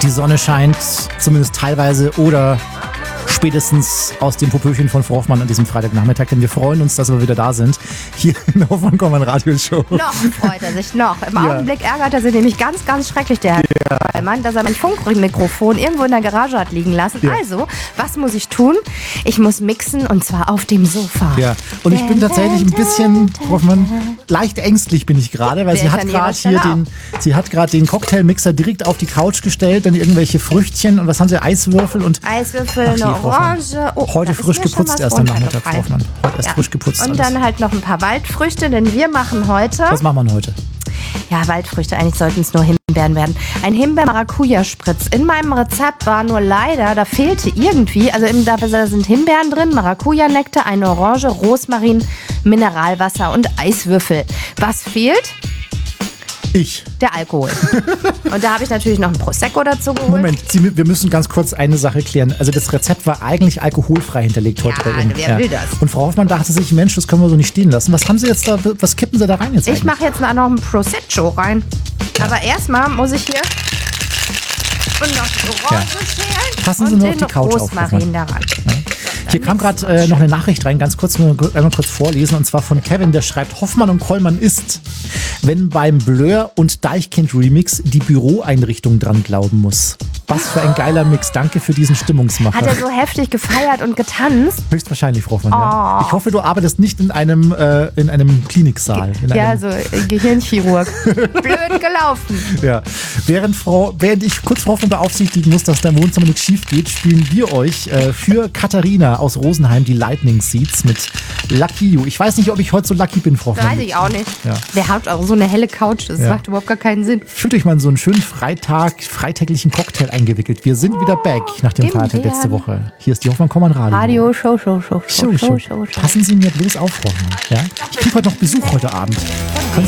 die Sonne scheint, zumindest teilweise, oder spätestens aus dem Popöchen von Frau Hoffmann an diesem Freitagnachmittag, denn wir freuen uns, dass wir wieder da sind, hier in der Hoffmann-Kommmann-Radio-Show. Noch freut er sich, noch. Im Augenblick ärgert er sich nämlich ganz, ganz schrecklich, der Herr Kollmann, dass er mein Funkmikrofon irgendwo in der Garage hat liegen lassen. Ja. Also, was muss ich tun? Ich muss mixen, und zwar auf dem Sofa. Ja, und ich bin tatsächlich ein bisschen, Frau Hoffmann, leicht ängstlich bin ich gerade, weil sie hat gerade den Cocktailmixer direkt auf die Couch gestellt, dann irgendwelche Früchtchen und was haben sie, Eiswürfel und... Eiswürfel, eine Orange. Oh, heute frisch geputzt erst am Nachmittag, Frau Hoffmann. Heute erst frisch geputzt. Und dann halt noch ein paar Waldfrüchte, denn wir machen heute... Was machen wir heute? Ja, Waldfrüchte, eigentlich sollten es nur Himbeeren werden. Ein Himbeer-Maracuja-Spritz. In meinem Rezept war nur leider, da fehlte irgendwie, also da sind Himbeeren drin, Maracuja-Nektar, eine Orange, Rosmarin, Mineralwasser und Eiswürfel. Was fehlt? Der Alkohol. Und da habe ich natürlich noch ein Prosecco dazu geholt. Moment, wir müssen ganz kurz eine Sache klären. Also das Rezept war eigentlich alkoholfrei hinterlegt heute bei Ihnen. Wer will das? Und Frau Hoffmann dachte sich, Mensch, das können wir so nicht stehen lassen. Was haben Sie jetzt da, was kippen Sie da rein jetzt eigentlich? Ich mache jetzt noch ein Prosecco rein. Ja. Aber erstmal muss ich hier und noch die Orange schälen. Passen Sie und nur auf die Couch auf. Rosmarin daran. Ja. Hier kam gerade noch eine Nachricht rein, ganz kurz, einmal kurz vorlesen, und zwar von Kevin, der schreibt: Hoffmann und Kollmann ist, wenn beim Blur und Deichkind Remix die Büroeinrichtung dran glauben muss. Was für ein geiler Mix. Danke für diesen Stimmungsmacher. Hat er so heftig gefeiert und getanzt? Höchstwahrscheinlich, Frau Hoffmann. Ja. Ich hoffe, du arbeitest nicht in einem Kliniksaal. So Gehirnchirurg. Blöd gelaufen. Ja. Während ich kurz Frau Hoffmann beaufsichtigen muss, dass dein Wohnzimmer nichts schief geht, spielen wir euch für Katharina aus Rosenheim die Lightning Seeds mit Lucky You. Ich weiß nicht, ob ich heute so lucky bin, Frau Hoffmann. Weiß ich auch nicht. Ja. Wer hat auch so eine helle Couch? Das macht überhaupt gar keinen Sinn. Fühlt euch mal in so einen schönen freitäglichen Cocktail eingewickelt. Wir sind wieder back nach dem Feiertag letzte Woche. Hier ist die Hoffmann-Kommmann-Radio. Show. Passen Sie mir bloß auf, Frau Hoffmann. Ja? Ich kriege heute noch Besuch heute Abend. Können